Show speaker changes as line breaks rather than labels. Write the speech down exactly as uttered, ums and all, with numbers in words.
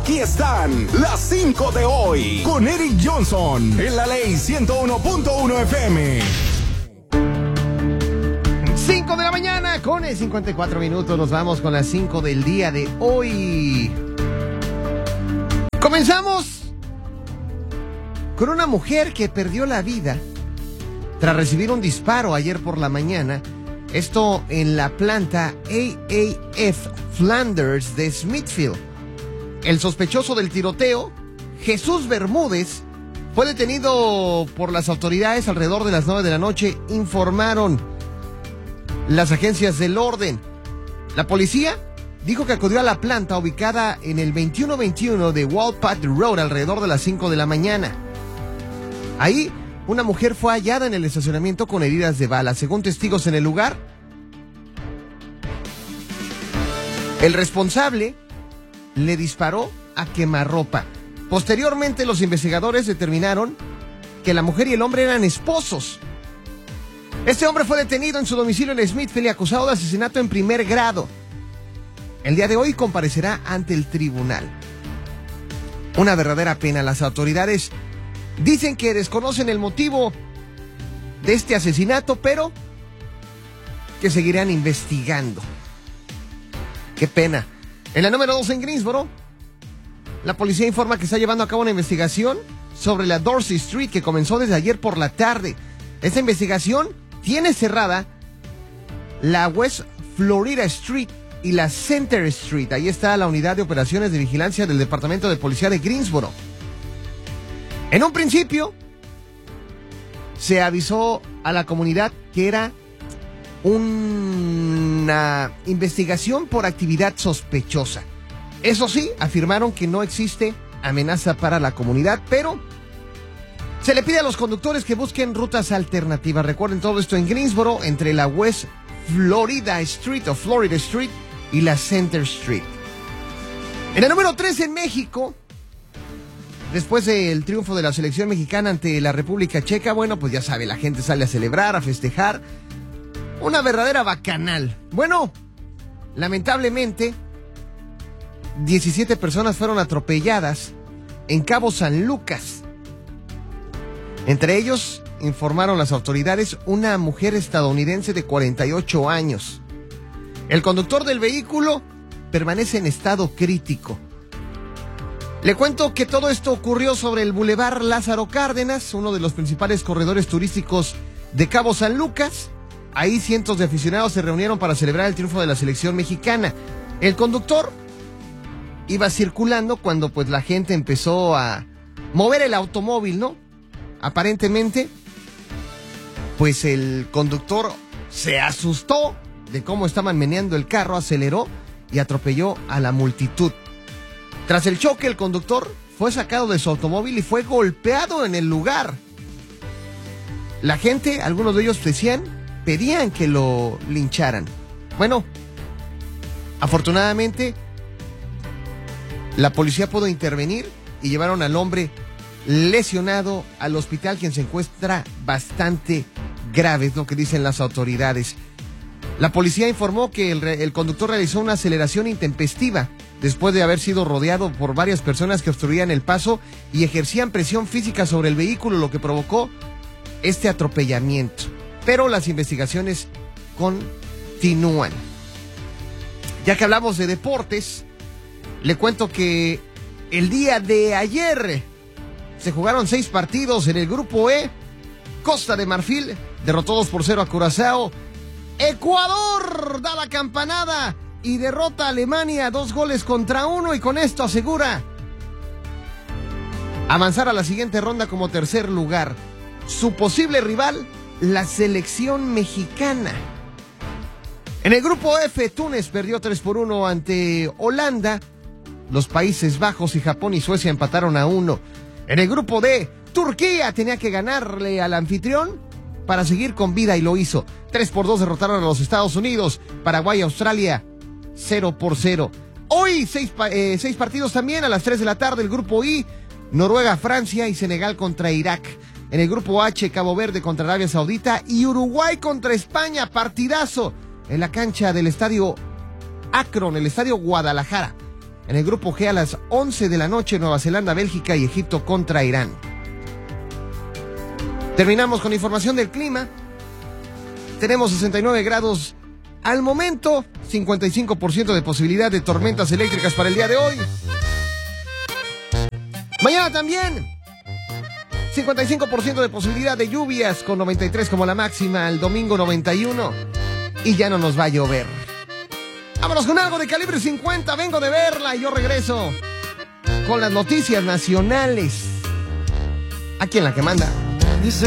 Aquí están las cinco de hoy con Eric Johnson en la Ley ciento uno punto uno F M.
cinco de la mañana con el cincuenta y cuatro minutos. Nos vamos con las cinco del día de hoy. Comenzamos con una mujer que perdió la vida tras recibir un disparo ayer por la mañana. Esto en la planta A A F Flanders de Smithfield. El sospechoso del tiroteo, Jesús Bermúdez, fue detenido por las autoridades alrededor de las nueve de la noche, informaron las agencias del orden. La policía dijo que acudió a la planta ubicada en el veintiuno veintiuno de Walpath Road alrededor de las cinco de la mañana. Ahí, una mujer fue hallada en el estacionamiento con heridas de bala. Según testigos en el lugar, el responsable le disparó a quemarropa. Posteriormente, los investigadores determinaron que la mujer y el hombre eran esposos. Este hombre fue detenido en su domicilio en Smithfield y acusado de asesinato en primer grado. El día de hoy comparecerá ante el tribunal. Una verdadera pena. Las autoridades dicen que desconocen el motivo de este asesinato, pero que seguirán investigando. Qué pena. En la número dos en Greensboro, la policía informa que está llevando a cabo una investigación sobre la Dorsey Street que comenzó desde ayer por la tarde. Esta investigación tiene cerrada la West Florida Street y la Center Street. Ahí está la unidad de operaciones de vigilancia del Departamento de Policía de Greensboro. En un principio, se avisó a la comunidad que era una investigación por actividad sospechosa. Eso sí, afirmaron que no existe amenaza para la comunidad, pero se le pide a los conductores que busquen rutas alternativas. Recuerden todo esto en Greensboro, entre la West Florida Street o Florida Street y la Center Street. En el número tres en México, después del triunfo de la selección mexicana ante la República Checa, bueno, pues ya sabe, la gente sale a celebrar, a festejar. Una verdadera bacanal. Bueno, lamentablemente, diecisiete personas fueron atropelladas en Cabo San Lucas. Entre ellos, informaron las autoridades, una mujer estadounidense de cuarenta y ocho años. El conductor del vehículo permanece en estado crítico. Le cuento que todo esto ocurrió sobre el Boulevard Lázaro Cárdenas, uno de los principales corredores turísticos de Cabo San Lucas. Ahí cientos de aficionados se reunieron para celebrar el triunfo de la selección mexicana. El conductor iba circulando cuando pues la gente empezó a mover el automóvil, ¿no? Aparentemente, pues el conductor se asustó de cómo estaban meneando el carro, aceleró y atropelló a la multitud. Tras el choque, el conductor fue sacado de su automóvil y fue golpeado en el lugar. La gente, algunos de ellos decían, pedían que lo lincharan. Bueno, afortunadamente, la policía pudo intervenir y llevaron al hombre lesionado al hospital, quien se encuentra bastante grave, es lo que dicen las autoridades. La policía informó que el, el conductor realizó una aceleración intempestiva después de haber sido rodeado por varias personas que obstruían el paso y ejercían presión física sobre el vehículo, lo que provocó este atropellamiento. Pero las investigaciones continúan. Ya que hablamos de deportes, le cuento que el día de ayer se jugaron seis partidos en el grupo E. Costa de Marfil derrotó dos por cero a Curazao. Ecuador da la campanada y derrota a Alemania dos goles contra uno, y con esto asegura avanzar a la siguiente ronda como tercer lugar. Su posible rival, la selección mexicana. En el grupo F, Túnez perdió tres por uno ante Holanda. Los Países Bajos y Japón y Suecia empataron a uno. En el grupo D, Turquía tenía que ganarle al anfitrión para seguir con vida y lo hizo. tres por dos derrotaron a los Estados Unidos. Paraguay y Australia, cero por cero. Hoy, seis, eh, seis partidos también a las tres de la tarde. El grupo I, Noruega, Francia y Senegal contra Irak. En el grupo H, Cabo Verde contra Arabia Saudita y Uruguay contra España. Partidazo en la cancha del estadio Akron, el estadio Guadalajara. En el grupo G a las once de la noche, Nueva Zelanda, Bélgica y Egipto contra Irán. Terminamos con información del clima. Tenemos sesenta y nueve grados al momento, cincuenta y cinco por ciento de posibilidad de tormentas eléctricas para el día de hoy. Mañana también, cincuenta y cinco por ciento de posibilidad de lluvias, con noventa y tres como la máxima. El domingo noventa y uno y ya no nos va a llover. Vámonos con algo de Calibre cincuenta, vengo de verla y yo regreso con las noticias nacionales. Aquí en La Que Manda.